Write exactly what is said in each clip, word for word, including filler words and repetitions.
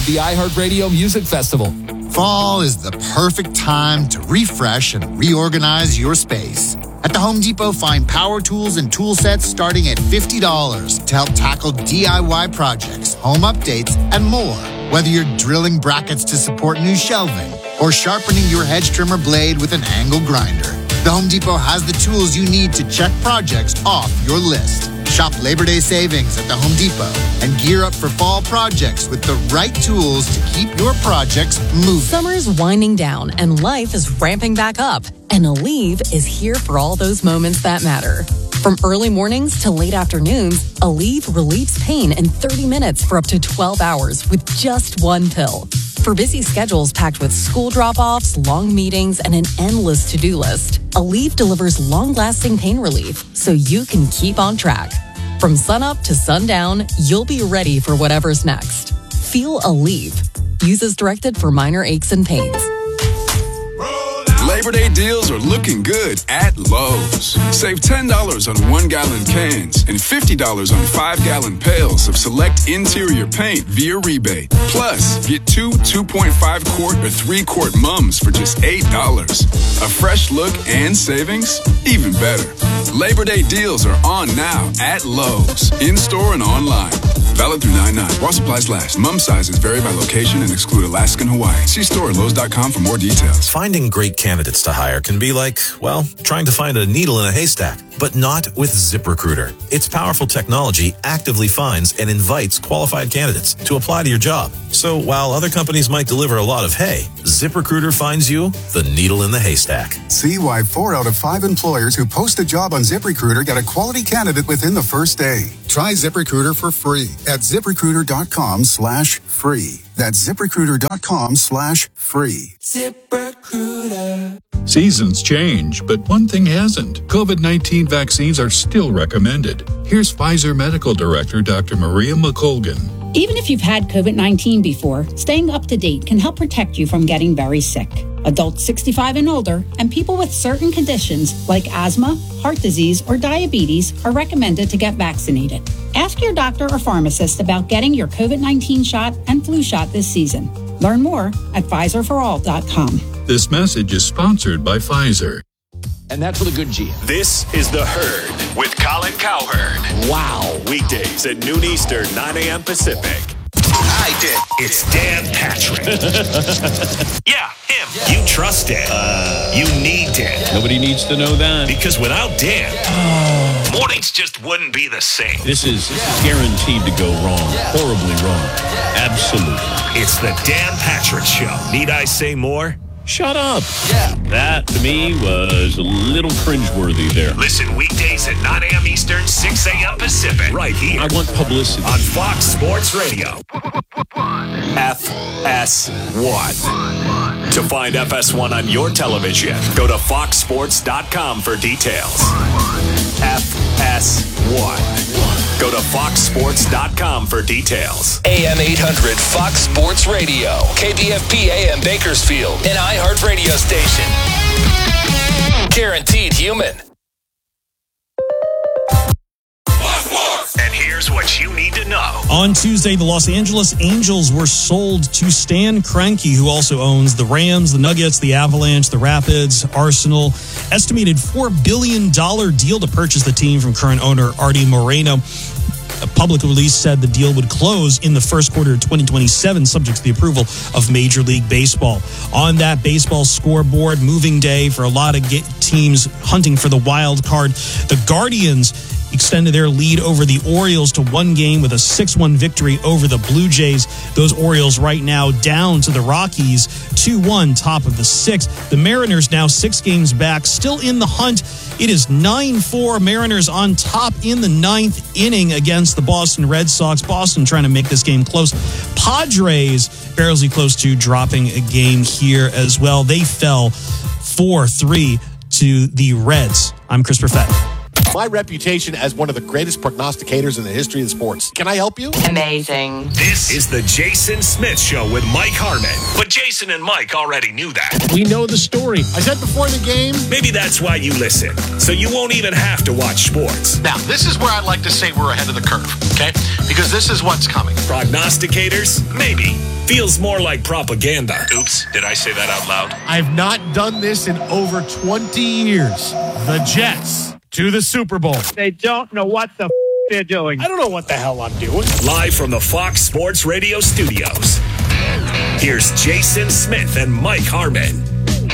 of the iHeartRadio Music Festival. Fall is the perfect time to refresh and reorganize your space. At the Home Depot, find power tools and tool sets starting at fifty dollars to help tackle D I Y projects, home updates, and more. Whether you're drilling brackets to support new shelving or sharpening your hedge trimmer blade with an angle grinder, the Home Depot has the tools you need to check projects off your list. Shop Labor Day savings at the Home Depot and gear up for fall projects with the right tools to keep your projects moving. Summer's winding down and life is ramping back up. And Aleve is here for all those moments that matter. From early mornings to late afternoons, Aleve relieves pain in thirty minutes for up to twelve hours with just one pill. For busy schedules packed with school drop-offs, long meetings, and an endless to-do list, Aleve delivers long-lasting pain relief so you can keep on track. From sunup to sundown, you'll be ready for whatever's next. Feel Aleve. Use as directed for minor aches and pains. Labor Day deals are looking good at Lowe's. Save ten dollars on one-gallon cans and fifty dollars on five-gallon pails of select interior paint via rebate. Plus, get two two point five quart or three quart mums for just eight dollars. A fresh look and savings? Even better. Labor Day deals are on now at Lowe's, in-store and online. Valid through nine nine. While supplies last. Mum sizes vary by location and exclude Alaska and Hawaii. See store at Lowe's dot com for more details. Finding great candidates to hire can be like, well, trying to find a needle in a haystack, but not with ZipRecruiter. Its powerful technology actively finds and invites qualified candidates to apply to your job. So while other companies might deliver a lot of hay, ZipRecruiter finds you the needle in the haystack. See why four out of five employers who post a job on ZipRecruiter get a quality candidate within the first day. Try ZipRecruiter for free at ZipRecruiter.com slash free. That's ZipRecruiter.com slash free. ZipRecruiter. Seasons change, but one thing hasn't. COVID nineteen vaccines are still recommended. Here's Pfizer Medical Director Doctor Maria McColgan. Even if you've had COVID nineteen before, staying up to date can help protect you from getting very sick. Adults sixty-five and older and people with certain conditions like asthma, heart disease, or diabetes are recommended to get vaccinated. Ask your doctor or pharmacist about getting your COVID nineteen shot and flu shot this season. Learn more at Pfizer for all dot com. This message is sponsored by Pfizer. And that's with a good G. This is The Herd with Colin Cowherd. Wow. Weekdays at noon Eastern, nine a.m. Pacific. I did. It's Dan Patrick. Yeah, him. Yeah. You trust Dan. Uh, you need Dan. Nobody needs to know that. Because without Dan, yeah. mornings just wouldn't be the same. This is yeah. guaranteed to go wrong. Yeah. Horribly wrong. Yeah. Absolutely. It's the Dan Patrick Show. Need I say more? Shut up. Yeah. That, to me, was a little cringeworthy there. Listen weekdays at nine a.m. Eastern, six a.m. Pacific. Right here. I want publicity. On Fox Sports Radio. F S one. To find F S one on your television, go to fox sports dot com for details. F S one. Go to fox sports dot com for details. A M eight hundred Fox Sports Radio. K B F P A M Bakersfield. An iHeart radio station. Guaranteed human. And here's what you need to know. On Tuesday, the Los Angeles Angels were sold to Stan Kroenke, who also owns the Rams, the Nuggets, the Avalanche, the Rapids, Arsenal. Estimated four billion dollars deal to purchase the team from current owner Artie Moreno. A public release said the deal would close in the first quarter of twenty twenty-seven, subject to the approval of Major League Baseball. On that baseball scoreboard, moving day for a lot of teams hunting for the wild card. The Guardians extended their lead over the Orioles to one game with a six one victory over the Blue Jays. Those Orioles right now down to the Rockies, two one, top of the sixth. The Mariners now six games back, still in the hunt. It is nine four, Mariners on top in the ninth inning against the Boston Red Sox. Boston trying to make this game close. Padres barely close to dropping a game here as well. They fell four three to the Reds. I'm Chris Perfett. my reputation as one of the greatest prognosticators in the history of sports. Can I help you? Amazing. This is the Jason Smith Show with Mike Harmon. But Jason and Mike already knew that. We know the story. I said before the game. Maybe that's why you listen, so you won't even have to watch sports. Now, this is where I'd like to say we're ahead of the curve, okay? Because this is what's coming. Prognosticators? Maybe. Feels more like propaganda. Oops, did I say that out loud? I've not done this in over twenty years. The Jets to the Super Bowl. They don't know what the f- they're doing. I don't know what the hell I'm doing. Live from the Fox Sports Radio studios. Here's Jason Smith and Mike Harmon.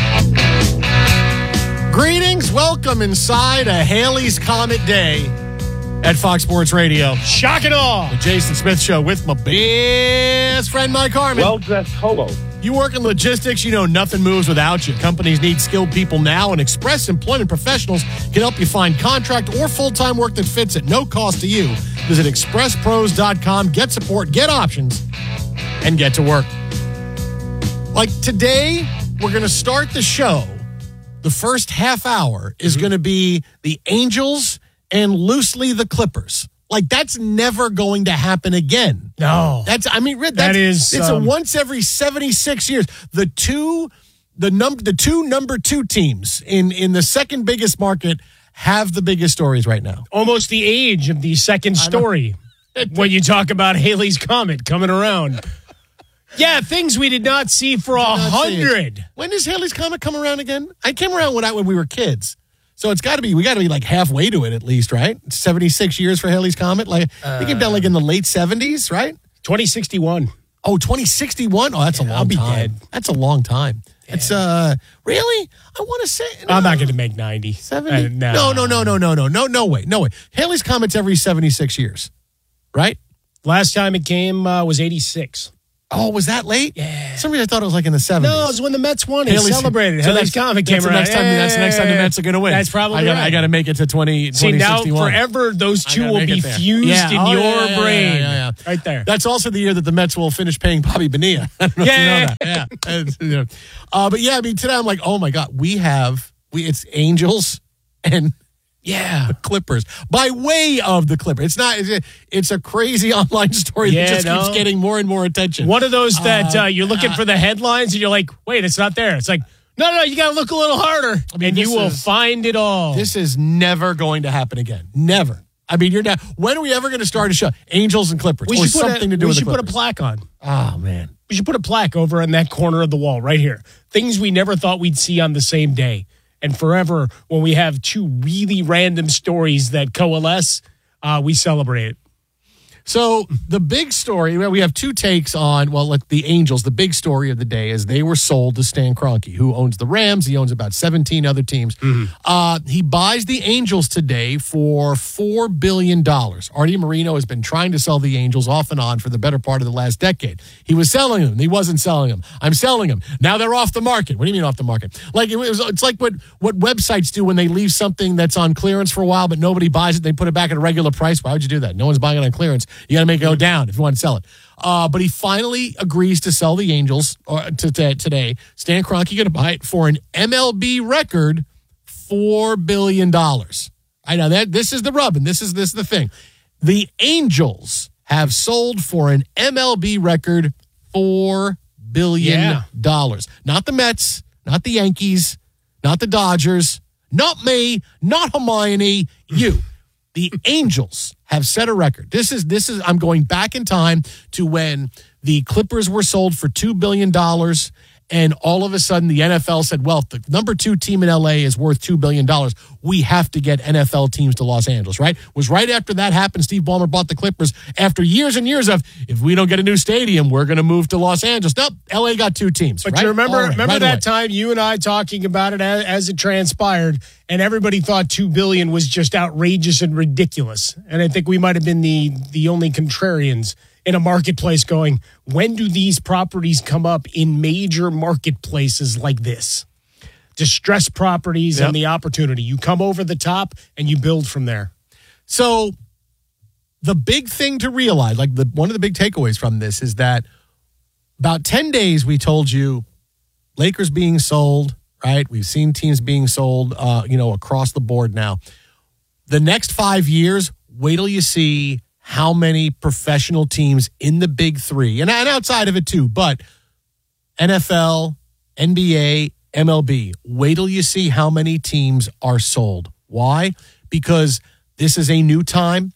Greetings. Welcome inside a Haley's Comet Day at Fox Sports Radio. Shock and awe. The Jason Smith Show with my best friend, Mike Harmon. Well-dressed hobo. You work in logistics, you know nothing moves without you. Companies need skilled people now, and Express Employment Professionals can help you find contract or full-time work that fits at no cost to you. Visit express pros dot com, get support, get options, and get to work. Like today, we're going to start the show. The first half hour is mm-hmm. going to be the Angels and loosely the Clippers. Like, that's never going to happen again. No. That's, I mean, that's, that is, it's um, a once every seventy-six years. The two, the number, the two number two teams in, in the second biggest market have the biggest stories right now. Almost the age of the second story when you talk about Haley's Comet coming around. Yeah, things we did not see for a hundred. When does Haley's Comet come around again? I came around when I, when we were kids. So it's got to be, we got to be like halfway to it at least, right? seventy-six years for Haley's Comet. Like, uh, I think down like in the late seventies, right? twenty sixty-one. Oh, twenty sixty-one? Oh, that's yeah, a long I'll be time. Dead. That's a long time. Yeah. It's, uh, really? I want to say. No, I'm not going to make ninety. seventy? Uh, no. no, no, no, no, no, no, no way. No way. Haley's Comet's every seventy-six years, right? Last time it came uh, was eighty-six. Oh, was that late? Yeah. For some reason I thought it was like in the seventies. No, it was when the Mets won. He Haley's, celebrated. So Haley's Comet came that's around. The next time, yeah. That's the next time the Mets are going to win. That's probably I gotta, right. I got to make it to twenty, See, twenty sixty-one. now forever those two will be fused yeah. in oh, your yeah, yeah, brain. Yeah, yeah, yeah. Right there. That's also the year that the Mets will finish paying Bobby Bonilla. I don't know yeah. if you know that. Yeah. you know. uh, but yeah, I mean, today I'm like, oh my God, we have, we it's Angels and yeah, the Clippers by way of the Clippers. It's not. It's a, it's a crazy online story yeah, that just no. keeps getting more and more attention. One of those that uh, uh, you're looking uh, for the headlines and you're like, wait, it's not there. It's like, no, no, you got to look a little harder, I mean, and you will is, find it all. This is never going to happen again. Never. I mean, you're not. When are we ever going to start a show? Angels and Clippers. We or should put something a, to do we with should the put a plaque on. Oh man, we should put a plaque over in that corner of the wall right here. Things we never thought we'd see on the same day. And forever, when we have two really random stories that coalesce, uh, we celebrate it. So the big story, well, we have two takes on, well, like the Angels. The big story of the day is they were sold to Stan Kroenke, who owns the Rams. He owns about seventeen other teams. Mm-hmm. Uh, he buys the Angels today for four billion dollars. Artie Moreno has been trying to sell the Angels off and on for the better part of the last decade. He was selling them. He wasn't selling them. I'm selling them. Now they're off the market. What do you mean off the market? Like it was, it's like what, what websites do when they leave something that's on clearance for a while, but nobody buys it. They put it back at a regular price. Why would you do that? No one's buying it on clearance. You got to make it go down if you want to sell it. Uh, but he finally agrees to sell the Angels or, to, to, today. Stan Kroenke going to buy it for an M L B record four billion dollars. I know that this is the rub, and this is this is the thing. The Angels have sold for an M L B record four billion dollars. Yeah. Not the Mets, not the Yankees, not the Dodgers, not me, not Hermione, you. The Angels have set a record. This is, this is, I'm going back in time to when the Clippers were sold for two billion dollars, and all of a sudden the N F L said, well, the number two team in L A is worth two billion dollars. We have to get N F L teams to Los Angeles, right? It was right after that happened, Steve Ballmer bought the Clippers after years and years of, if we don't get a new stadium, we're going to move to Los Angeles. Nope, L A got two teams. But right? you remember, right, remember right that away. time you and I talking about it as, as it transpired, and everybody thought two billion dollars was just outrageous and ridiculous. And I think we might have been the the only contrarians in a marketplace going, when do these properties come up in major marketplaces like this? Distressed properties yep. and the opportunity. You come over the top and you build from there. So the big thing to realize, like the one of the big takeaways from this is that about ten days we told you Lakers being sold, right? We've seen teams being sold, uh, you know, across the board now. The next five years, wait till you see how many professional teams in the big three, and, and outside of it too, but N F L, N B A, M L B, wait till you see how many teams are sold. Why? Because this is a new time.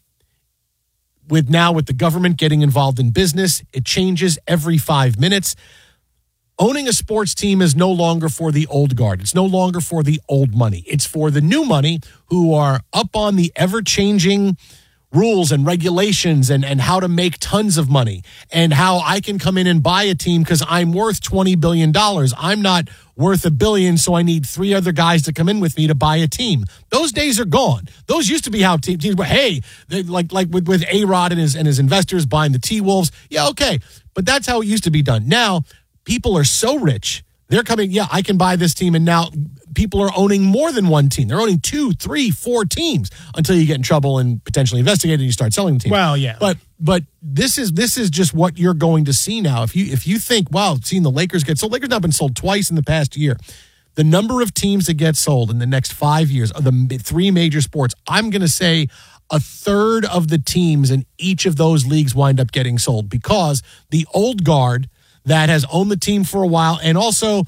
With now with the government getting involved in business, it changes every five minutes. Owning a sports team is no longer for the old guard. It's no longer for the old money. It's for the new money who are up on the ever-changing rules and regulations and, and how to make tons of money and how I can come in and buy a team because I'm worth twenty billion dollars. I'm not worth a billion, so I need three other guys to come in with me to buy a team. Those days are gone. Those used to be how teams, teams were, hey, they, like like with, with A-Rod and his, and his investors buying the T-Wolves. Yeah, okay. But that's how it used to be done. Now, people are so rich. They're coming, yeah, I can buy this team, and now people are owning more than one team. They're owning two, three, four teams until you get in trouble and potentially investigated and you start selling the team. Well, yeah. But but this is this is just what you're going to see now. If you if you think, wow, seeing the Lakers get sold, Lakers have been sold twice in the past year. The number of teams that get sold in the next five years of the three major sports, I'm going to say a third of the teams in each of those leagues wind up getting sold because the old guard that has owned the team for a while and also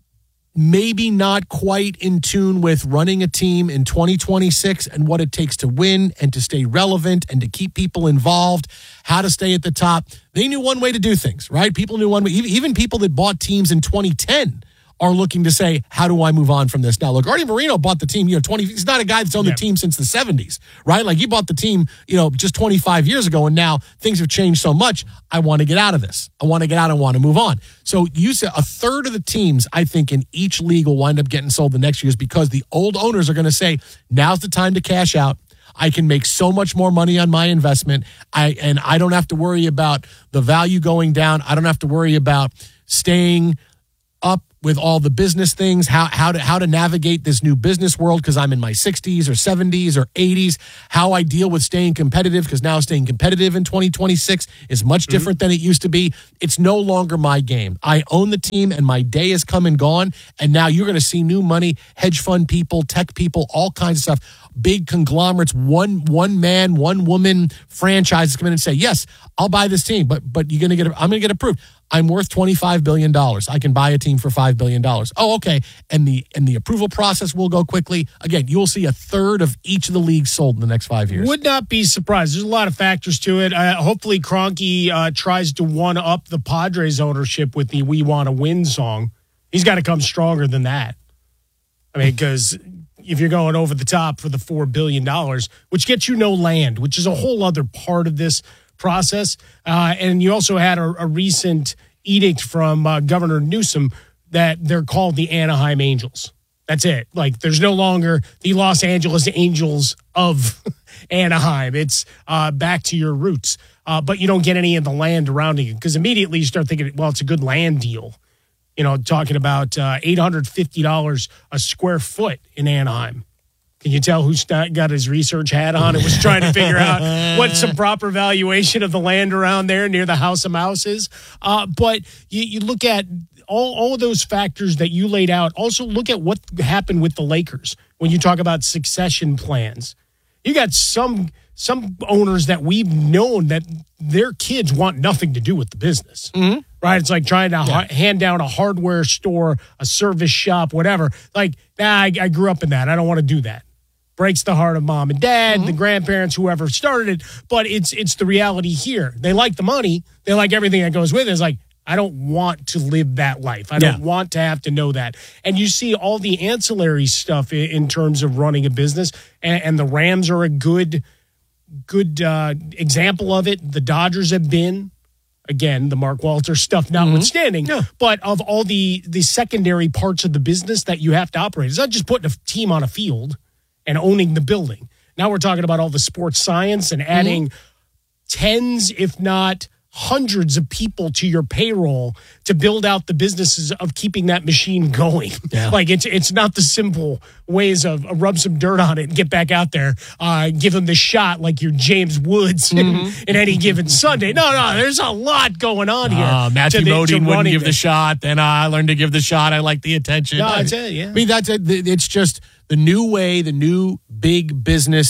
maybe not quite in tune with running a team in twenty twenty-six and what it takes to win and to stay relevant and to keep people involved, how to stay at the top. They knew one way to do things, right? People knew one way. Even people that bought teams in twenty ten are looking to say, how do I move on from this? Now, LaGuardia Marino bought the team, you know, twenty, he's not a guy that's owned yeah. the team since the seventies, right? Like he bought the team, you know, just twenty-five years ago, and now things have changed so much. I want to get out of this. I want to get out and want to move on. So you said a third of the teams, I think, in each league will wind up getting sold the next years because the old owners are going to say, now's the time to cash out. I can make so much more money on my investment. I and I don't have to worry about the value going down. I don't have to worry about staying up with all the business things, how how to how to navigate this new business world because I'm in my sixties or seventies or eighties, how I deal with staying competitive because now staying competitive in twenty twenty-six is much different mm-hmm. than it used to be. It's no longer my game. I own the team and my day has come and gone, and now you're going to see new money, hedge fund people, tech people, all kinds of stuff, big conglomerates, one one man, one woman franchises come in and say, yes, I'll buy this team, but but you're going to get I'm going to get approved. I'm worth twenty-five billion dollars. I can buy a team for five billion dollars. Oh, okay. And the and the approval process will go quickly. Again, you will see a third of each of the leagues sold in the next five years. Would not be surprised. There's a lot of factors to it. Uh, hopefully, Kroenke uh, tries to one-up the Padres ownership with the We Want to Win song. He's got to come stronger than that. I mean, because if you're going over the top for the four billion dollars, which gets you no land, which is a whole other part of this process. Uh, and you also had a, a recent edict from uh, Governor Newsom that they're called the Anaheim Angels. That's it. Like, there's no longer the Los Angeles Angels of Anaheim. It's uh, back to your roots. Uh, but you don't get any of the land around it because immediately you start thinking, well, it's a good land deal. You know, talking about uh, eight hundred fifty dollars a square foot in Anaheim. Can you tell who's got his research hat on and was trying to figure out what's some proper valuation of the land around there near the House of Mouse is? Uh, but you, you look at all, all of those factors that you laid out. Also look at what happened with the Lakers when you talk about succession plans. You got some some owners that we've known that their kids want nothing to do with the business. Mm-hmm. Right? It's like trying to yeah. ha- hand down a hardware store, a service shop, whatever. Like, nah, I, I grew up in that. I don't want to do that. Breaks the heart of mom and dad, mm-hmm. the grandparents, whoever started it. But it's it's the reality here. They like the money. They like everything that goes with it. It's like, I don't want to live that life. I don't yeah. want to have to know that. And you see all the ancillary stuff in, in terms of running a business. And, and the Rams are a good, good uh, example of it. The Dodgers have been. Again, the Mark Walter stuff notwithstanding, mm-hmm. yeah. but of all the the secondary parts of the business that you have to operate. It's not just putting a team on a field and owning the building. Now we're talking about all the sports science and adding mm-hmm. tens, if not hundreds of people to your payroll to build out the businesses of keeping that machine going. Yeah. Like it's it's not the simple ways of uh, rub some dirt on it and get back out there, uh, give them the shot like you're James Woods mm-hmm. in, in any given Sunday. No, no, there's a lot going on here. Uh, Matthew Modine wouldn't give this. the shot. Then uh, I learned to give the shot. I like the attention. No, that's it, yeah. I mean, that's it. It's just the new way, the new big business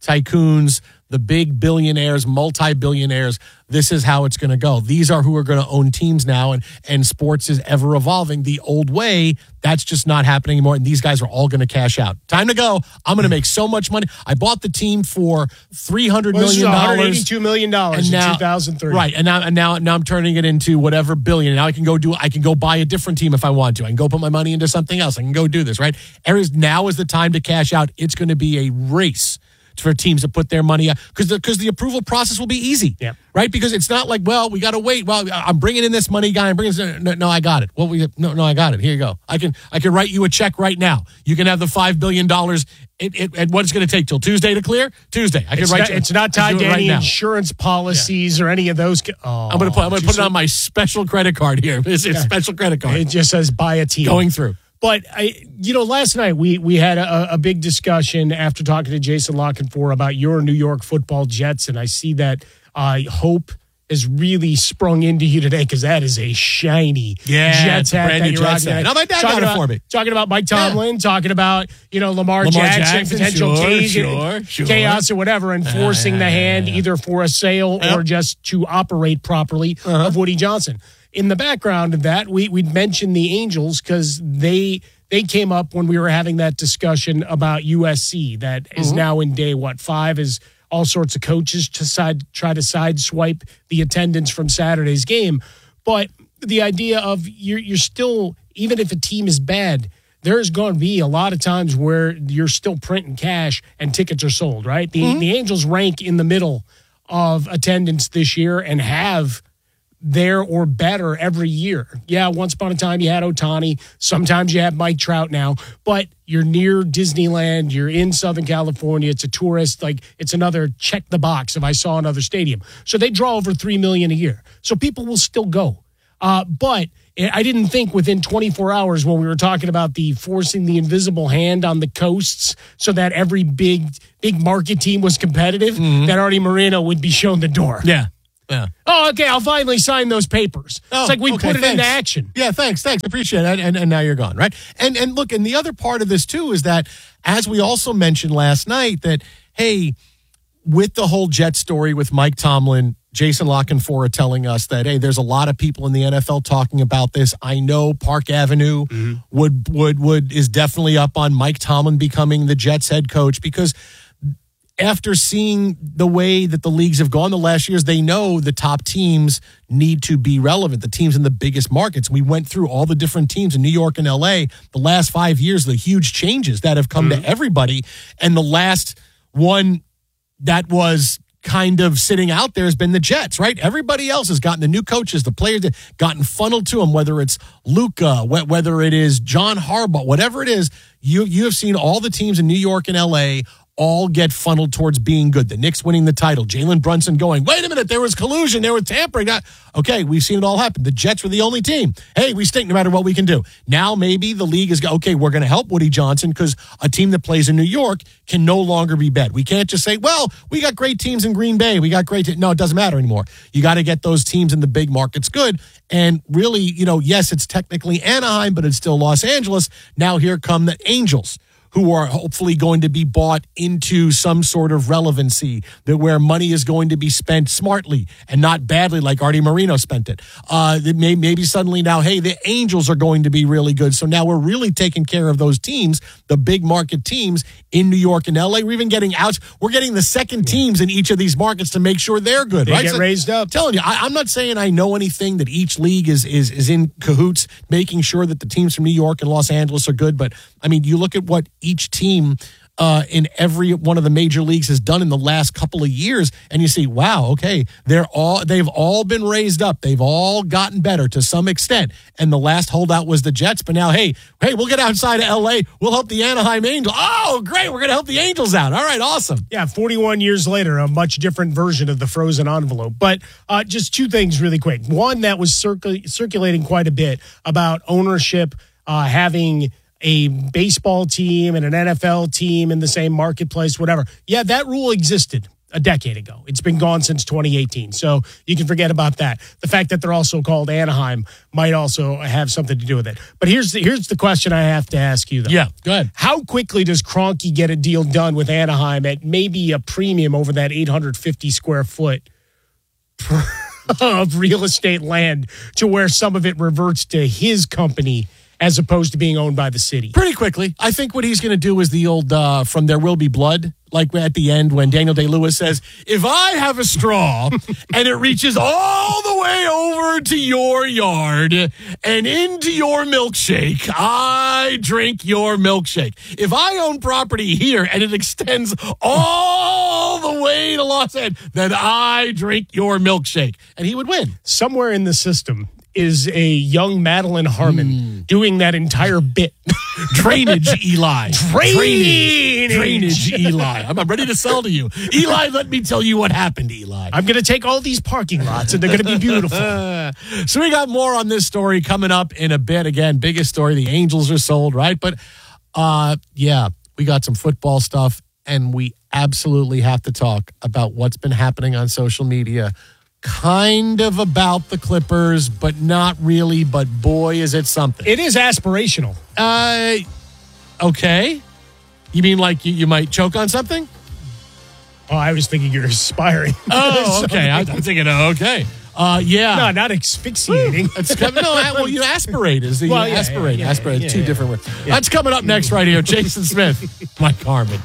tycoons, the big billionaires, multi-billionaires. This is how it's going to go. These are who are going to own teams now, and, and sports is ever evolving. The old way, that's just not happening anymore, and these guys are all going to cash out. Time to go. I'm going to make so much money. I bought the team for three hundred well, million dollars. one hundred eighty-two million dollars in two thousand three. Right, and now, and now, now I'm turning it into whatever billion. Now I can go do. I can go buy a different team if I want to. I can go put my money into something else. I can go do this. Right. Now is the time to cash out. It's going to be a race for teams to put their money up because the, because the approval process will be easy, yeah. right? Because it's not like, well, we got to wait. Well, I'm bringing in this money guy. I'm bringing this, no, no, I got it. Well, we no, no, I got it. Here you go. I can I can write you a check right now. You can have the five billion dollars. It, it, and what it's going to take till Tuesday to clear? Tuesday. I can it's write not, you. It's not tied to right any now. insurance policies yeah. or any of those. Oh, I'm going to put I'm going to put it on my special credit card here. It's a yeah. special credit card. It just says buy a team going through. But, I, you know, last night we we had a, a big discussion after talking to Jason Lockenfor about your New York Football Jets, and I see that uh, hope has really sprung into you today because that is a shiny yeah, Jets hat brand that new you're Jets rocking. Now, my dad got it for me. Talking about Mike Tomlin, yeah. talking about, you know, Lamar, Lamar Jackson, Jackson, potential sure, change, sure, sure. chaos or whatever, and forcing uh, the hand yeah. either for a sale yep. or just to operate properly uh-huh. of Woody Johnson. In the background of that, we, we'd mentioned the Angels because they – They came up when we were having that discussion about U S C that is mm-hmm. now in day, what, five, is all sorts of coaches to side, try to sideswipe the attendance from Saturday's game. But the idea of you're, you're still, even if a team is bad, there's going to be a lot of times where you're still printing cash and tickets are sold, right? The, mm-hmm. the Angels rank in the middle of attendance this year and have there or better every year. Yeah, once upon a time you had Ohtani. Sometimes you have Mike Trout now. But you're near Disneyland. You're in Southern California. It's a tourist. Like, it's another check the box if I saw another stadium. So they draw over three million dollars a year. So people will still go. Uh, but I didn't think within twenty-four hours when we were talking about the forcing the invisible hand on the coasts so that every big, big market team was competitive, mm-hmm. that Artie Moreno would be shown the door. Yeah. Yeah. Oh, okay. I'll finally sign those papers. Oh, it's like we okay, put it thanks. into action. Yeah, thanks, thanks. Appreciate it. And, and now you're gone, right? And and look, and the other part of this too is that, as we also mentioned last night, that hey, with the whole Jet story with Mike Tomlin, Jason Lockenfor telling us that hey, there's a lot of people in the N F L talking about this. I know Park Avenue mm-hmm. would would would is definitely up on Mike Tomlin becoming the Jets head coach because after seeing the way that the leagues have gone the last years, they know the top teams need to be relevant, the teams in the biggest markets. We went through all the different teams in New York and L A the last five years, the huge changes that have come mm-hmm. to everybody. And the last one that was kind of sitting out there has been the Jets, right? Everybody else has gotten the new coaches, the players that gotten funneled to them, whether it's Luka, whether it is John Harbaugh, whatever it is, you, you have seen all the teams in New York and L A all get funneled towards being good. The Knicks winning the title. Jalen Brunson going, wait a minute, there was collusion, there was tampering. Okay, we've seen it all happen. The Jets were the only team. Hey, we stink no matter what we can do. Now maybe the league is, okay, we're going to help Woody Johnson because a team that plays in New York can no longer be bad. We can't just say, well, we got great teams in Green Bay. We got great teams. No, it doesn't matter anymore. You got to get those teams in the big markets good. And really, you know, yes, it's technically Anaheim, but it's still Los Angeles. Now here come the Angels, who are hopefully going to be bought into some sort of relevancy, that where money is going to be spent smartly and not badly like Artie Moreno spent it. Uh, that may, maybe suddenly now, hey, the Angels are going to be really good. So now we're really taking care of those teams, the big market teams in New York and L A. We're even getting out. We're getting the second teams in each of these markets to make sure they're good. They right? get So, raised up. Telling you, I, I'm not saying I know anything that each league is, is, is in cahoots, making sure that the teams from New York and Los Angeles are good. But I mean, you look at what each team uh, in every one of the major leagues has done in the last couple of years, and you see, wow, okay, they're all they've all been raised up, they've all gotten better to some extent. And the last holdout was the Jets, but now, hey, hey, we'll get outside of L A, we'll help the Anaheim Angels. Oh, great, we're going to help the Angels out. All right, awesome. Yeah, forty-one years later, a much different version of the frozen envelope. But uh, just two things really quick. One that was circ- circulating quite a bit about ownership uh, having a baseball team and an N F L team in the same marketplace, whatever. Yeah, that rule existed a decade ago. It's been gone since twenty eighteen. So you can forget about that. The fact that they're also called Anaheim might also have something to do with it. But here's the, here's the question I have to ask you, though. Yeah, go ahead. How quickly does Kroenke get a deal done with Anaheim at maybe a premium over that eight hundred fifty square foot of real estate land to where some of it reverts to his company as opposed to being owned by the city? Pretty quickly. I think what he's going to do is the old uh, From There Will Be Blood, like at the end when Daniel Day-Lewis says, if I have a straw and it reaches all the way over to your yard and into your milkshake, I drink your milkshake. If I own property here and it extends all the way to Los Angeles, then I drink your milkshake. And he would win. Somewhere in the system is a young Madeline Harmon mm. doing that entire bit. Drainage, Eli. Drainage. Drainage, Eli. I'm ready to sell to you. Eli, let me tell you what happened, Eli. I'm going to take all these parking lots, and they're going to be beautiful. So we got more on this story coming up in a bit. Again, biggest story, the Angels are sold, right? But, uh, yeah, we got some football stuff, and we absolutely have to talk about what's been happening on social media. Kind of about the Clippers, but not really. But boy, is it something. It is aspirational. Uh, okay. You mean like you, you might choke on something? Oh, I was thinking you're aspiring. Oh, okay. I, I'm thinking, oh, okay. Uh, yeah. No, not asphyxiating. It's coming, no, well, you aspirate. Is the well, yeah, aspirate. Yeah, yeah, aspirate. Yeah, two yeah. different words. Yeah. That's coming up next right here. Jason Smith, Mike Harmon.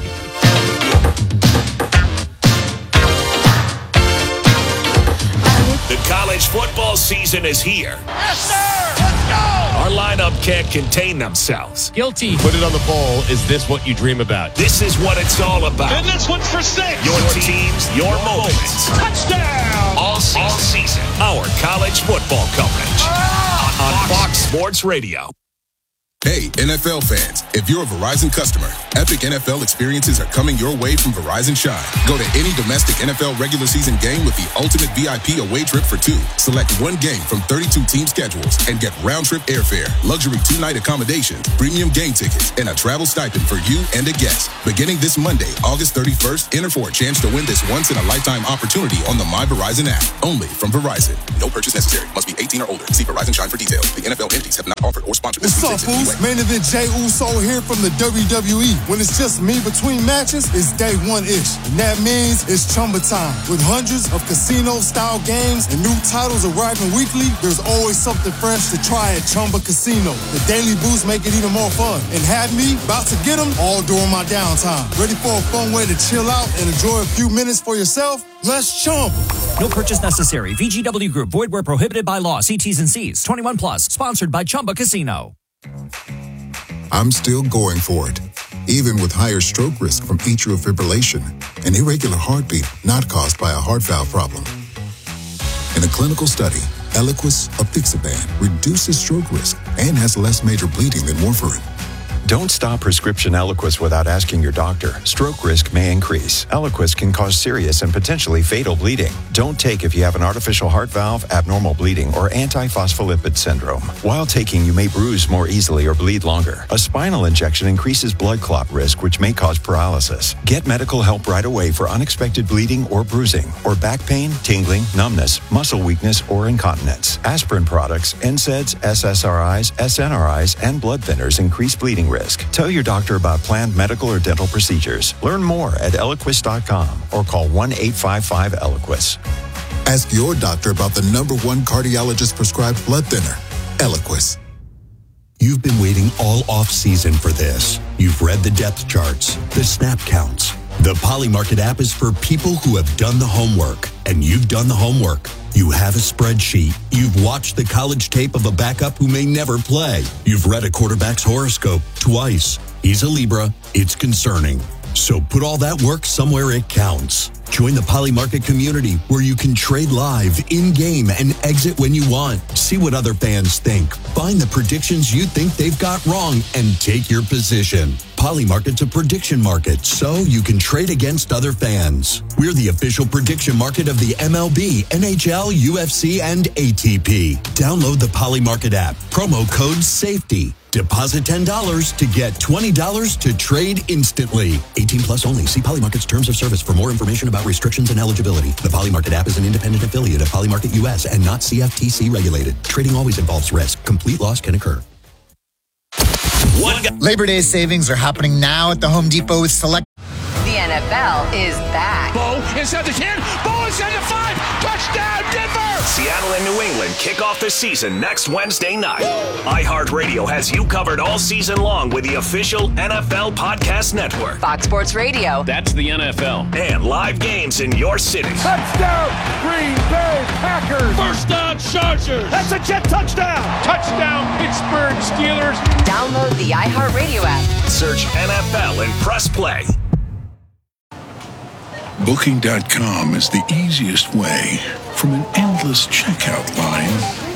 The college football season is here. Yes, sir! Let's go! Our lineup can't contain themselves. Guilty. Put it on the poll. Is this what you dream about? This is what it's all about. And this one's for six. Your teams, your moments. Touchdown! All season. All season. Our college football coverage. On, on Fox Sports Radio. Hey, N F L fans, if you're a Verizon customer, epic N F L experiences are coming your way from Verizon Shine. Go to any domestic N F L regular season game with the ultimate V I P away trip for two. Select one game from thirty-two team schedules and get round-trip airfare, luxury two-night accommodations, premium game tickets, and a travel stipend for you and a guest. Beginning this Monday, August thirty-first, enter for a chance to win this once-in-a-lifetime opportunity on the My Verizon app. Only from Verizon. No purchase necessary. Must be eighteen or older. See Verizon Shine for details. The N F L entities have not offered or sponsored this. What's up, fools? Main event Jey Uso here from the W W E. When it's just me between matches, it's day one-ish. And that means it's Chumba time. With hundreds of casino-style games and new titles arriving weekly, there's always something fresh to try at Chumba Casino. The daily boosts make it even more fun. And have me about to get them all during my downtime. Ready for a fun way to chill out and enjoy a few minutes for yourself? Let's Chumba. No purchase necessary. V G W Group. Void where prohibited by law. See T's and C's. twenty-one plus. Sponsored by Chumba Casino. I'm still going for it, even with higher stroke risk from atrial fibrillation, an irregular heartbeat not caused by a heart valve problem. In a clinical study, Eliquis apixaban reduces stroke risk and has less major bleeding than warfarin. Don't stop prescription Eliquis without asking your doctor. Stroke risk may increase. Eliquis can cause serious and potentially fatal bleeding. Don't take if you have an artificial heart valve, abnormal bleeding, or antiphospholipid syndrome. While taking, you may bruise more easily or bleed longer. A spinal injection increases blood clot risk, which may cause paralysis. Get medical help right away for unexpected bleeding or bruising, or back pain, tingling, numbness, muscle weakness, or incontinence. Aspirin products, N SAIDs, S S R Is, S N R Is, and blood thinners increase bleeding risk. Tell your doctor about planned medical or dental procedures. Learn more at Eliquis dot com or call one eight five five Eliquis. Ask your doctor about the number one cardiologist prescribed blood thinner, Eliquis. You've been waiting all off-season for this. You've read the depth charts, the snap counts. The Polymarket app is for people who have done the homework, and you've done the homework. You have a spreadsheet. You've watched the college tape of a backup who may never play. You've read a quarterback's horoscope twice. He's a Libra. It's concerning. So put all that work somewhere it counts. Join the Polymarket community where you can trade live, in-game, and exit when you want. See what other fans think. Find the predictions you think they've got wrong and take your position. Polymarket's a prediction market, so you can trade against other fans. We're the official prediction market of the M L B, N H L, U F C, and A T P. Download the Polymarket app. Promo code SAFETY. Deposit ten dollars to get twenty dollars to trade instantly. eighteen plus only. See Polymarket's terms of service for more information about about restrictions and eligibility. The Polymarket app is an independent affiliate of Polymarket U S and not C F T C regulated. Trading always involves risk. Complete loss can occur. One Labor Day savings are happening now at the Home Depot with select. The N F L is back. Bo inside the ten. Bo inside the five. Touchdown, Denver! Seattle and New England kick off the season next Wednesday night. iHeartRadio has you covered all season long with the official N F L Podcast Network. Fox Sports Radio. That's the N F L. And live games in your city. Touchdown, Green Bay Packers! First down, Chargers! That's a Jet touchdown! Touchdown, Pittsburgh Steelers! Download the iHeartRadio app. Search N F L and press play. Booking dot com is the easiest way from an endless checkout line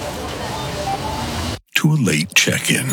to a late check-in.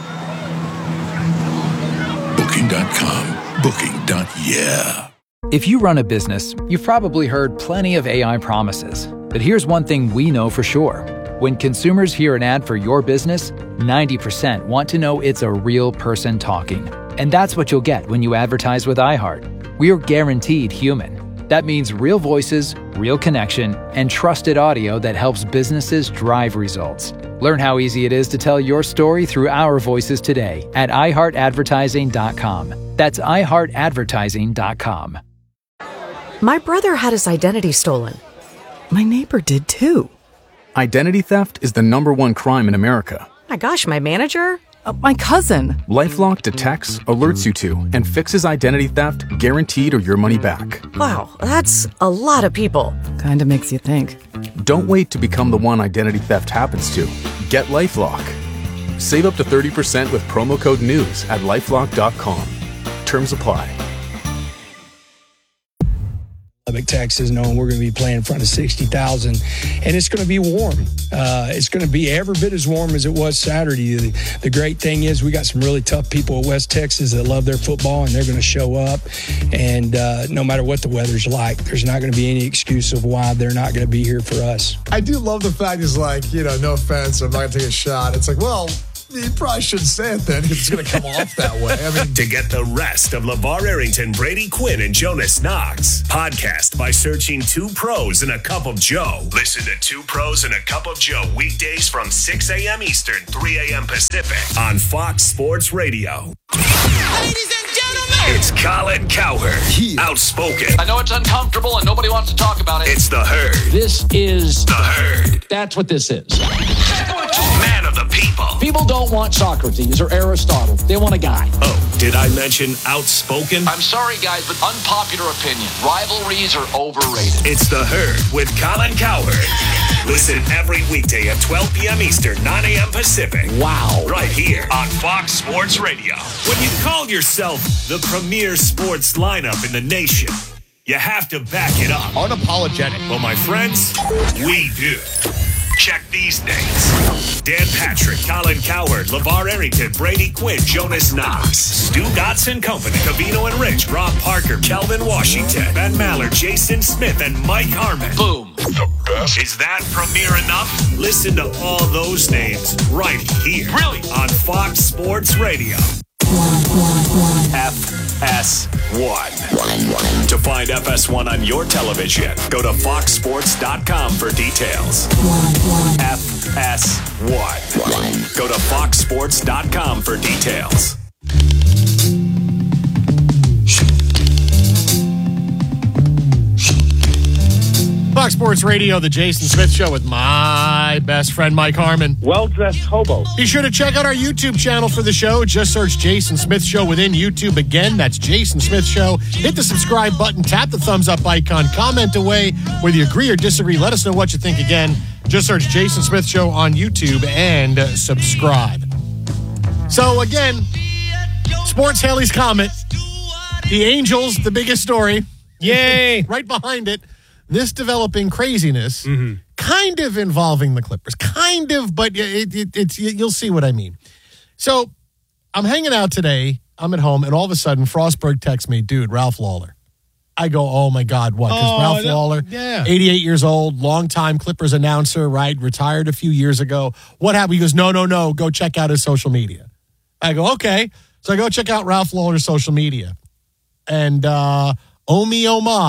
Booking dot com. Booking. Yeah. If you run a business, you've probably heard plenty of A I promises. But here's one thing we know for sure. When consumers hear an ad for your business, ninety percent want to know it's a real person talking. And that's what you'll get when you advertise with iHeart. We are guaranteed human. That means real voices, real connection, and trusted audio that helps businesses drive results. Learn how easy it is to tell your story through our voices today at i heart advertising dot com. That's i heart advertising dot com. My brother had his identity stolen. My neighbor did too. Identity theft is the number one crime in America. My gosh, my manager? Uh, my cousin. LifeLock detects, alerts you to, and fixes identity theft guaranteed or your money back. Wow, that's a lot of people. Kinda makes you think. Don't wait to become the one identity theft happens to. Get LifeLock. Save up to thirty percent with promo code NEWS at lifelock dot com. Terms apply. Lubbock, Texas, knowing we're going to be playing in front of sixty thousand, and it's going to be warm. Uh, it's going to be every bit as warm as it was Saturday. The, the great thing is we got some really tough people at West Texas that love their football, and they're going to show up. And uh, no matter what the weather's like, there's not going to be any excuse of why they're not going to be here for us. I do love the fact is like, you know, no offense, I'm not going to take a shot. It's like, well, you probably shouldn't say it then. It's going to come off that way. I mean, to get the rest of LeVar Arrington, Brady Quinn, and Jonas Knox, podcast by searching Two Pros and a Cup of Joe. Listen to Two Pros and a Cup of Joe weekdays from six a.m. Eastern, three a.m. Pacific on Fox Sports Radio. Ladies and gentlemen, it's Colin Cowherd, outspoken. I know it's uncomfortable and nobody wants to talk about it. It's the Herd. This is the Herd. That's what this is. Man of the people. People don't want Socrates or Aristotle. They want a guy. Oh, did I mention outspoken? I'm sorry, guys, but unpopular opinion. Rivalries are overrated. It's the Herd with Colin Cowherd. Listen every weekday at twelve p.m. Eastern, nine a.m. Pacific. Wow. Right here on Fox Sports Radio. When you call yourself the premier sports lineup in the nation, you have to back it up. Unapologetic. Well, my friends, we do. Check these names. Dan Patrick, Colin Cowherd, LeVar Arrington, Brady Quinn, Jonas Knox, Stu Dotson Company, Cavino and Rich, Rob Parker, Kelvin Washington, Ben Maller, Jason Smith, and Mike Harmon. Boom. The best. Is that premiere enough? Listen to all those names right here. Brilliant. On Fox Sports Radio. F S one. To find F S one on your television, go to fox sports dot com for details. F S one. Go to fox sports dot com for details. Fox Sports Radio, the Jason Smith Show with my best friend, Mike Harmon. Well-dressed hobo. Be sure to check out our YouTube channel for the show. Just search Jason Smith Show within YouTube. Again, that's Jason Smith Show. Hit the subscribe button, tap the thumbs up icon, comment away whether you agree or disagree. Let us know what you think. Again, just search Jason Smith Show on YouTube and uh, subscribe. So again, Sports Haley's Comet. The Angels, the biggest story. Yay. Right behind it. This developing craziness, mm-hmm. kind of involving the Clippers, kind of, but it, it, it's you'll see what I mean. So I'm hanging out today. I'm at home, and all of a sudden, Frostberg texts me, dude, Ralph Lawler. I go, oh, my God, what? Because oh, Ralph no, Lawler, yeah. eighty-eight years old, longtime Clippers announcer, right? Retired a few years ago. What happened? He goes, no, no, no, go check out his social media. I go, okay. So I go check out Ralph Lawler's social media. And, uh, oh, me, oh, my.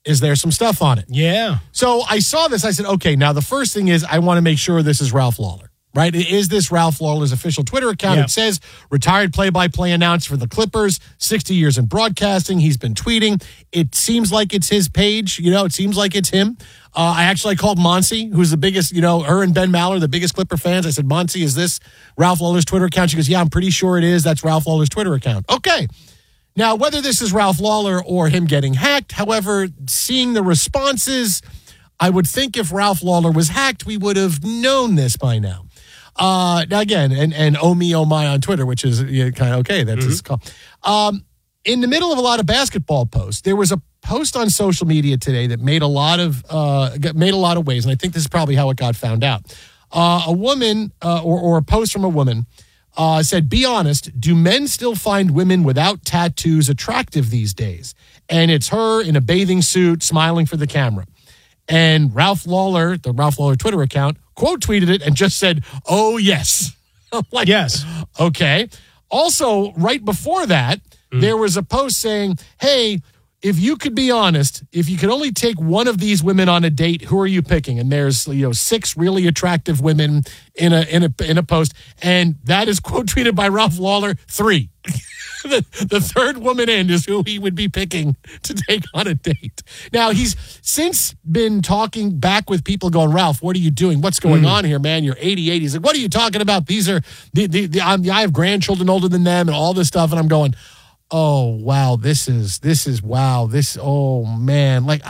is there some stuff on it. Yeah. So I saw this. I said, okay, now the first thing is I want to make sure this is Ralph Lawler, right? Is this Ralph Lawler's official Twitter account? Yeah. It says retired play-by-play announcer for the Clippers, sixty years in broadcasting. He's been tweeting. It seems like it's his page. You know, it seems like it's him. Uh, I actually called Monsi, who's the biggest, you know, her and Ben Maller, the biggest Clipper fans. I said, Monsi, is this Ralph Lawler's Twitter account? She goes, yeah, I'm pretty sure it is. That's Ralph Lawler's Twitter account. Okay. Now, whether this is Ralph Lawler or him getting hacked, however, seeing the responses, I would think if Ralph Lawler was hacked, we would have known this by now. Uh, now, again, and, and oh me, oh my on Twitter, which is you know, kind of okay. That's mm-hmm. his call. Um, in the middle of a lot of basketball posts, there was a post on social media today that made a lot of uh, made a lot of waves, and I think this is probably how it got found out. Uh, a woman, uh, or, or a post from a woman, Uh, said, be honest, do men still find women without tattoos attractive these days? And it's her in a bathing suit smiling for the camera. And Ralph Lawler, the Ralph Lawler Twitter account, quote tweeted it and just said, oh, yes. Like, yes. Okay. Also, right before that, mm. there was a post saying, hey, if you could be honest, if you could only take one of these women on a date, who are you picking? And there's, you know, six really attractive women in a in a in a post, and that is quote tweeted by Ralph Lawler. Three. the, the third woman in is who he would be picking to take on a date. Now he's since been talking back with people, going, Ralph, what are you doing? What's going mm. on here, man? You're eighty-eight. He's like, what are you talking about? These are the the, the I'm, I have grandchildren older than them, and all this stuff, and I'm going, oh, wow, this is, this is, wow, this, oh, man. Like,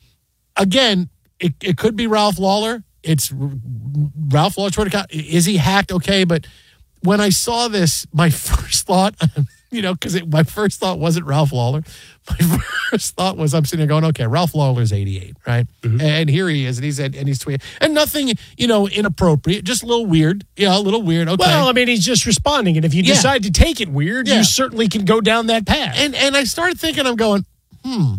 again, it, it could be Ralph Lawler. It's Ralph Lawler's Twitter account. Is he hacked? Okay, but when I saw this, my first thought, you know, because my first thought wasn't Ralph Lawler. My first thought was, I'm sitting there going, okay, Ralph Lawler's eighty-eight, right? Mm-hmm. And here he is, and he's and he's tweeting, and nothing, you know, inappropriate, just a little weird, yeah, a little weird. Okay, well, I mean, he's just responding, and if you yeah. decide to take it weird, yeah. you certainly can go down that path. And and I started thinking, I'm going, hmm,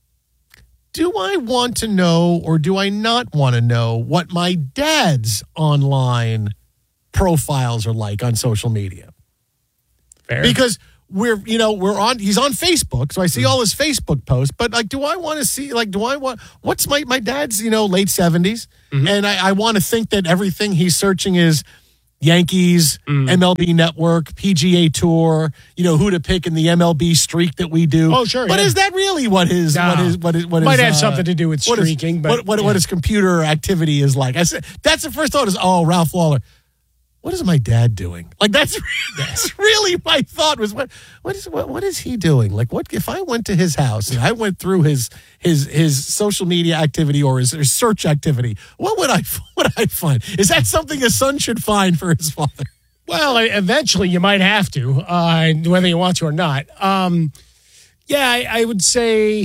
do I want to know or do I not want to know what my dad's online profiles are like on social media? Fair. Because we're, you know, we're on, he's on Facebook, so I see all his Facebook posts, but like, do I want to see, like, do I want, what's my, my dad's, you know, late seventies, mm-hmm. and I, I want to think that everything he's searching is Yankees, mm. M L B Network, P G A Tour, you know, who to pick in the M L B streak that we do. Oh, sure. But yeah. is that really what his, no. what is, what is, what Might is, have uh, something to do with streaking, what is, but what, what, yeah. what his computer activity is like. I said, that's the first thought is, oh, Ralph Lawler. What is my dad doing? Like, that's, that's really my thought was, what, what is, what, what is he doing? Like, what, if I went to his house and I went through his, his, his social media activity or his, his search activity, what would I, what would I find? Is that something a son should find for his father? Well, eventually you might have to, uh, whether you want to or not. Um, yeah, I, I would say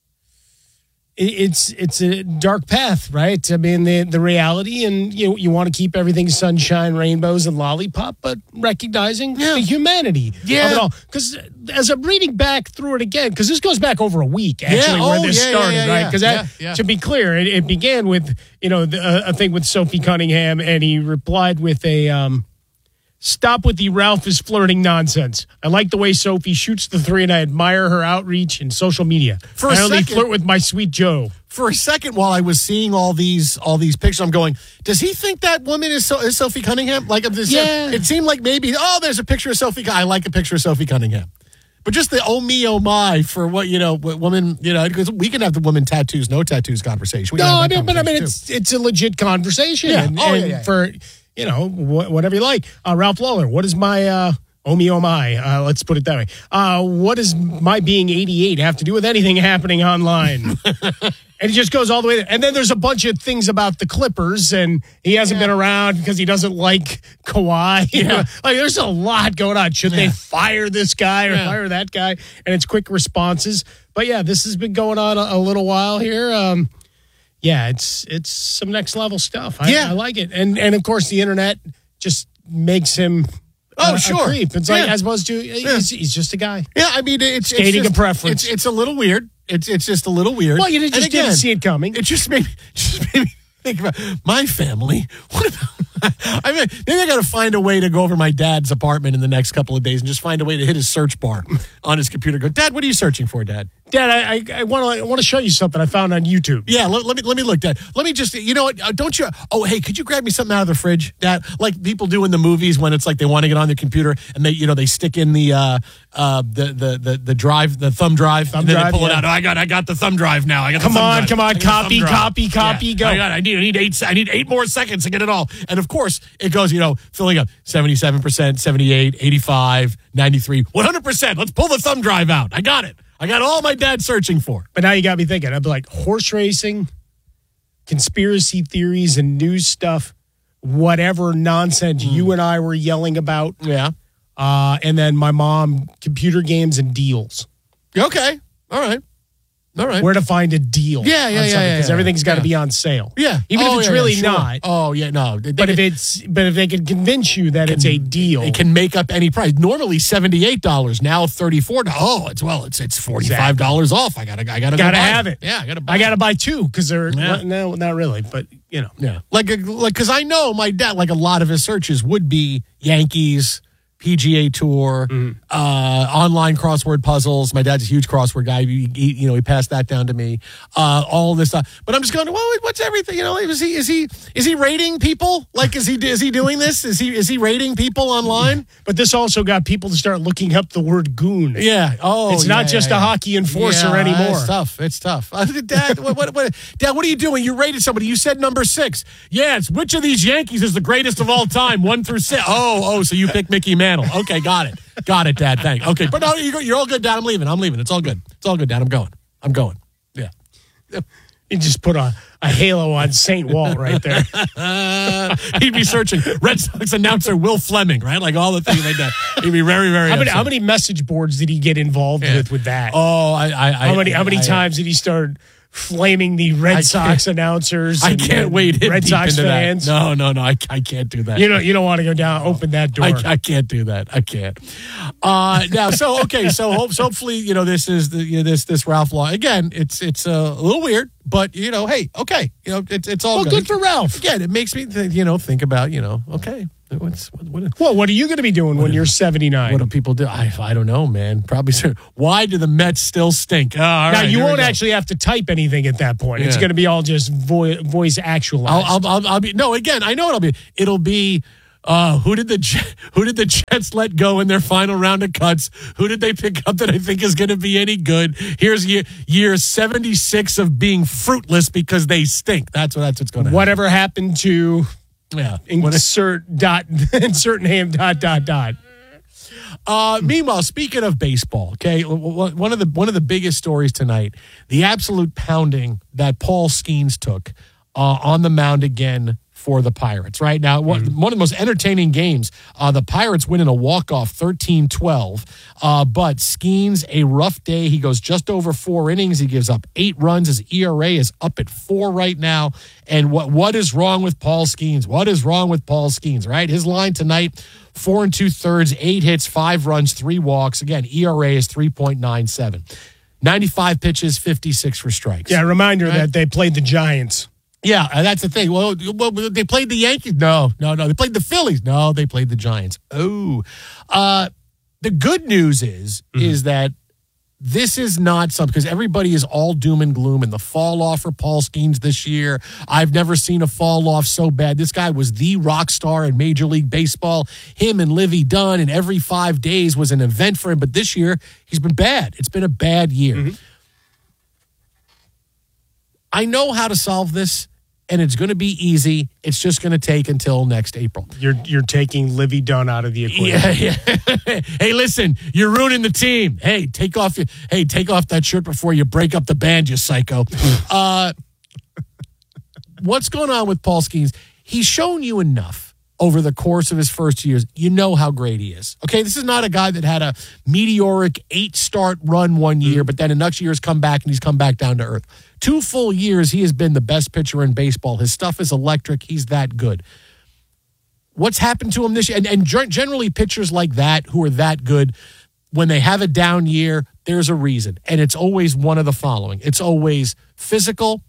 it's it's a dark path, right? I mean, the the reality, and you you want to keep everything sunshine, rainbows, and lollipop, but recognizing yeah. the humanity yeah. of it all. Because as I'm reading back through it again, because this goes back over a week, actually, yeah. oh, where this yeah, started, yeah, yeah, right? Because yeah, yeah. to be clear, it, it began with, you know, the, a thing with Sophie Cunningham, and he replied with a... Um, Stop with the Ralph is flirting nonsense. I like the way Sophie shoots the three, and I admire her outreach in social media. For a I only second, flirt with my sweet Joe. For a second, while I was seeing all these all these pictures, I'm going, does he think that woman is, so, is Sophie Cunningham? Like, this, yeah. It seemed like maybe, oh, there's a picture of Sophie. I like a picture of Sophie Cunningham. But just the oh me, oh my for what, you know, what woman, you know, because we can have the woman tattoos, no tattoos conversation. We no, I mean, but I mean, it's, it's a legit conversation. Yeah. And, oh, and yeah, yeah. for... You know, wh- whatever you like. Uh, Ralph Lawler, what is my, uh, oh me, oh my, uh, let's put it that way. Uh, what does my being eighty-eight have to do with anything happening online? And it just goes all the way there. And then there's a bunch of things about the Clippers, and he hasn't yeah. been around because he doesn't like Kawhi. You yeah. know? Like, there's a lot going on. Should yeah. they fire this guy or yeah. fire that guy? And it's quick responses. But yeah, this has been going on a, a little while here. Um, Yeah, it's it's some next level stuff. I, yeah. I like it, and and of course the internet just makes him oh a, sure a creep. It's yeah. like as opposed to yeah. he's, he's just a guy. Yeah, I mean it's stating it's just, a preference. It's, it's a little weird. It's it's just a little weird. Well, you just again, didn't see it coming. It just made just made me think about my family. What about I mean, maybe I got to find a way to go over my dad's apartment in the next couple of days and just find a way to hit his search bar on his computer. Go, Dad, what are you searching for, Dad? Dad, I I, I want to I want to show you something I found on YouTube. Yeah, let, let me let me look, Dad. Let me just, you know what? Uh, don't you? Oh, hey, could you grab me something out of the fridge, Dad? Like people do in the movies when it's like they want to get on their computer and they, you know, they stick in the uh, uh, the, the the the drive, the thumb drive, thumb and then drive, they pull yeah. it out. Oh, I got I got the thumb drive now. I got come the thumb on, drive. come on, copy, copy, copy, yeah. go. I got. I need I need eight. I need eight more seconds to get it all. And of course, it goes. You know, filling up seventy-seven percent, seventy-eight, eighty-five, ninety-three, one hundred percent. Let's pull the thumb drive out. I got it. I got all my dad searching for. But now you got me thinking. I'd be like, horse racing, conspiracy theories and news stuff, whatever nonsense mm. you and I were yelling about. Yeah. Uh, and then my mom, computer games and deals. Okay. All right. All right. Where to find a deal. Yeah, yeah, yeah. Because yeah, everything's got to yeah. be on sale. Yeah. Even oh, if it's yeah, really yeah, sure. not. Oh, yeah, no. They, but they, if it's but if they can convince you that can, it's a deal. It can make up any price. Normally seventy-eight dollars, now thirty-four dollars. Oh, it's well, it's it's forty-five dollars exactly. off. I gotta I gotta, gotta go have buy it. it. Yeah, I gotta buy I gotta buy two because they're yeah. no, not really, but you know. Yeah. Like like because I know my dad, like a lot of his searches would be Yankees, P G A Tour, mm-hmm. uh, online crossword puzzles. My dad's a huge crossword guy. He, he, you know, he passed that down to me. Uh, all this stuff. But I'm just going, well, what's everything? You know, is he is he is he rating people? Like, is he is he doing this? Is he is he rating people online? But this also got people to start looking up the word goon. Yeah. Oh, it's yeah, not just yeah, a yeah. hockey enforcer yeah, anymore. It's tough. It's tough. Uh, Dad, what, what, what, Dad, what are you doing? You rated somebody. You said number six. Yeah, it's which of these Yankees is the greatest of all time? One through six. Oh, oh, so you picked Mickey Mantle. Okay, got it. Got it, Dad. Thanks. Okay, but no, you're, you're all good, Dad. I'm leaving. I'm leaving. It's all good. It's all good, Dad. I'm going. I'm going. Yeah. You just put a, a halo on Saint Walt right there. uh, he'd be searching Red Sox announcer Will Fleming, right? Like all the things like that. He'd be very, very. How many, upset. how many message boards did he get involved yeah. with with that? Oh, I, I, how many, I, how many I, times I, did he start flaming the Red Sox announcers? I and, can't and wait. Red Sox fans. That. No, no, no. I, I can't do that. You know, you don't want to go down, open that door. I, I can't do that. I can't. Uh, now, so okay, so, hope, so hopefully, you know, this is the you know, this this Ralph Law again. It's it's uh, a little weird, but you know, hey, okay, you know, it's it's all well, good. good for Ralph. Again, it makes me th- you know think about you know, okay. What's, what, what, well, what are you going to be doing when you're seventy-nine? What do people do? I, I don't know, man. Probably. Why do the Mets still stink? Oh, all now, right, you won't actually have to type anything at that point. Yeah. It's going to be all just vo- voice actualized. I'll, I'll, I'll, I'll be no. Again, I know it'll be. It'll be. Uh, who did the who did the Jets let go in their final round of cuts? Who did they pick up that I think is going to be any good? Here's year, year seventy-six of being fruitless because they stink. That's what that's what's going to happen. Whatever happened to. Yeah. Insert dot insert name dot dot dot. Uh, meanwhile, speaking of baseball, okay, one of the one of the biggest stories tonight, the absolute pounding that Paul Skeens took uh, on the mound again for the Pirates. Right now, mm-hmm. one of the most entertaining games. Uh, the Pirates win in a walk-off thirteen twelve, uh, but Skeens, a rough day. He goes just over four innings. He gives up eight runs. His E R A is up at four right now. And what what is wrong with Paul Skeens? What is wrong with Paul Skeens, right? His line tonight, four and two-thirds, eight hits, five runs, three walks. Again, E R A is three point nine seven. ninety-five pitches, fifty-six for strikes. Yeah, reminder right? that they played the Giants. Yeah, that's the thing. Well, well, they played the Yankees. No, no, no. They played the Phillies. No, they played the Giants. Oh, uh, the good news is mm-hmm. is that this is not something because everybody is all doom and gloom and the fall off for Paul Skeens this year. I've never seen a fall off so bad. This guy was the rock star in Major League Baseball. Him and Livy Dunn, and every five days was an event for him. But this year, he's been bad. It's been a bad year. Mm-hmm. I know how to solve this, and it's going to be easy. It's just going to take until next April. You're you're taking Livy Dunn out of the equation. Yeah, yeah. Hey, listen, you're ruining the team. Hey, take off your hey, take off that shirt before you break up the band, you psycho. uh, what's going on with Paul Skeens? He's shown you enough over the course of his first two years. You know how great he is. Okay, this is not a guy that had a meteoric eight-start run one year, but then the next year's come back and he's come back down to earth. Two full years, he has been the best pitcher in baseball. His stuff is electric. He's that good. What's happened to him this year? And, and generally pitchers like that who are that good, when they have a down year, there's a reason. And it's always one of the following. It's always physical.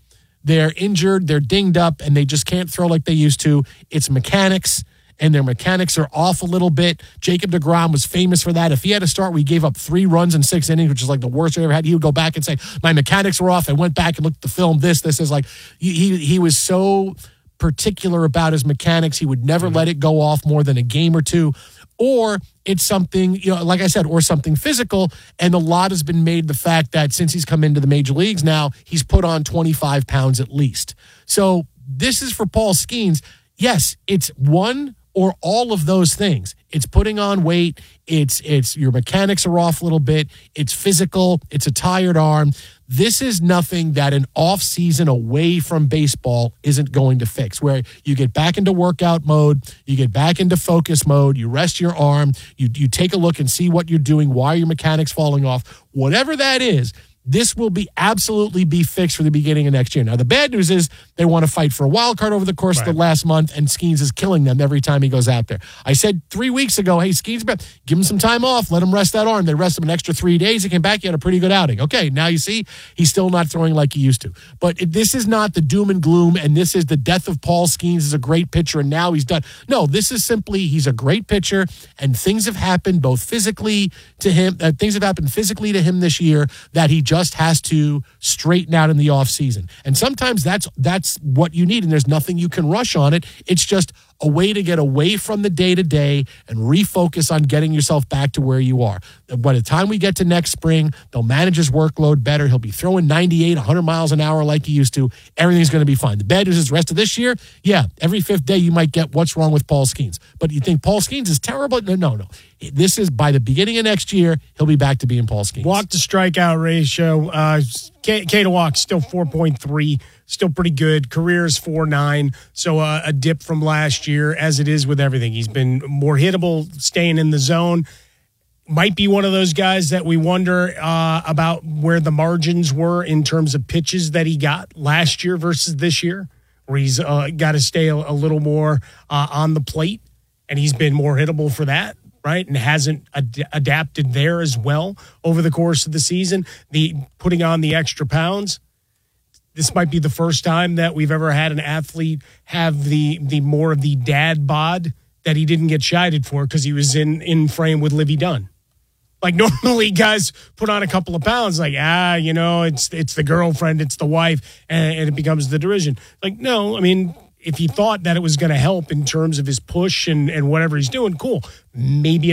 they're injured, they're dinged up, and they just can't throw like they used to. It's mechanics, and their mechanics are off a little bit. Jacob deGrom was famous for that. If he had to start, we gave up three runs in six innings, which is like the worst we ever had. He would go back and say, my mechanics were off. I went back and looked at the film. This, this is like, he, he, he was so particular about his mechanics. He would never mm-hmm. let it go off more than a game or two. Or it's something, you know, like I said, or something physical. And a lot has been made the fact that since he's come into the major leagues now, he's put on twenty-five pounds at least. So this is for Paul Skeens. Yes, it's one or all of those things. It's putting on weight. It's it's your mechanics are off a little bit. It's physical. It's a tired arm. This is nothing that an off season away from baseball isn't going to fix, where you get back into workout mode, you get back into focus mode, you rest your arm, you, you take a look and see what you're doing, why are your mechanics falling off. Whatever that is, this will be absolutely be fixed for the beginning of next year. Now, the bad news is they want to fight for a wild card over the course right. of the last month, and Skeens is killing them every time he goes out there. I said three weeks ago, hey, Skeens, give him some time off. Let him rest that arm. They rest him an extra three days. He came back. He had a pretty good outing. Okay, now you see, he's still not throwing like he used to. But it, this is not the doom and gloom, and this is the death of Paul Skeens as a great pitcher, and now he's done. No, this is simply he's a great pitcher, and things have happened both physically to him, uh, things have happened physically to him this year that he just has to straighten out in the offseason. And sometimes that's that's what you need, and there's nothing you can rush on it. It's just a way to get away from the day-to-day and refocus on getting yourself back to where you are. By the time we get to next spring, they'll manage his workload better. He'll be throwing ninety-eight, one hundred miles an hour like he used to. Everything's going to be fine. The bad news is the rest of this year, yeah, every fifth day you might get what's wrong with Paul Skeens. But you think Paul Skeens is terrible? No, no, no. This is by the beginning of next year, he'll be back to being Paul Skeens. Walk to strikeout ratio. Uh, K, K to walk, still four point three. Still pretty good. Career is four point nine, so uh, a dip from last year, as it is with everything. He's been more hittable, staying in the zone. Might be one of those guys that we wonder uh, about where the margins were in terms of pitches that he got last year versus this year, where he's uh, got to stay a, a little more uh, on the plate, and he's been more hittable for that. Right, and hasn't ad- adapted there as well over the course of the season. The putting on the extra pounds. This might be the first time that we've ever had an athlete have the the more of the dad bod that he didn't get chided for because he was in in frame with Livy Dunn. Like normally guys put on a couple of pounds, like, ah, you know, it's it's the girlfriend, it's the wife, and, and it becomes the derision. Like, no, I mean, if he thought that it was going to help in terms of his push and, and whatever he's doing, cool. Maybe